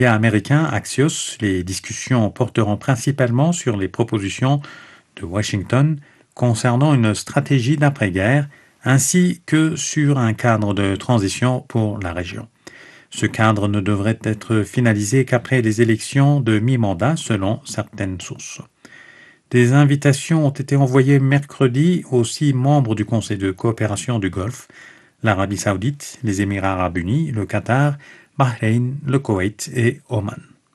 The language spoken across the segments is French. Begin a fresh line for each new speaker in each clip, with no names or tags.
Américain Axios, les discussions porteront principalement sur les propositions de Washington concernant une stratégie d'après-guerre ainsi que sur un cadre de transition pour la région. Ce cadre ne devrait être finalisé qu'après les élections de mi-mandat selon certaines sources. Des invitations ont été envoyées mercredi aux 6 membres du Conseil de coopération du Golfe, l'Arabie saoudite, les Émirats arabes unis, le Qatar, Bahreïn, le Koweït et Oman.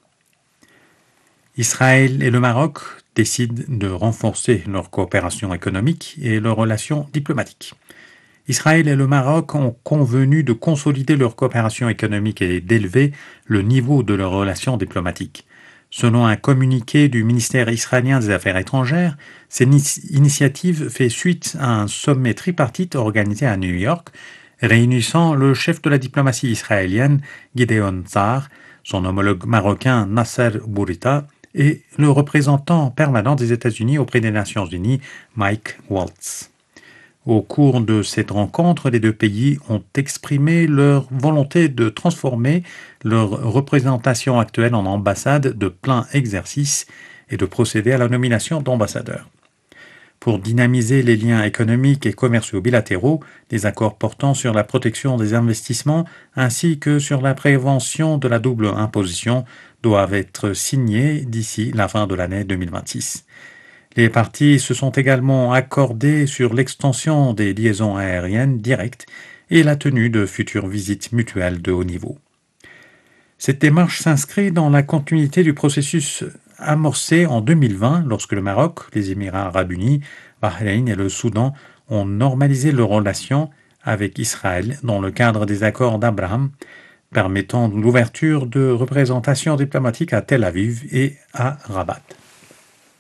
Israël et le Maroc décident de renforcer leur coopération économique et leurs relations diplomatiques. Israël et le Maroc ont convenu de consolider leur coopération économique et d'élever le niveau de leurs relations diplomatiques. Selon un communiqué du ministère israélien des Affaires étrangères, cette initiative fait suite à un sommet tripartite organisé à New York, réunissant le chef de la diplomatie israélienne, Gideon Sa'ar, son homologue marocain, Nasser Bourita, et le représentant permanent des États-Unis auprès des Nations Unies, Mike Waltz. Au cours de cette rencontre, les deux pays ont exprimé leur volonté de transformer leur représentation actuelle en ambassade de plein exercice et de procéder à la nomination d'ambassadeurs. Pour dynamiser les liens économiques et commerciaux bilatéraux, des accords portant sur la protection des investissements ainsi que sur la prévention de la double imposition doivent être signés d'ici la fin de l'année 2026. Les parties se sont également accordées sur l'extension des liaisons aériennes directes et la tenue de futures visites mutuelles de haut niveau. Cette démarche s'inscrit dans la continuité du processus amorcé en 2020 lorsque le Maroc, les Émirats arabes unis, Bahreïn et le Soudan ont normalisé leurs relations avec Israël dans le cadre des accords d'Abraham, permettant l'ouverture de représentations diplomatiques à Tel Aviv et à Rabat.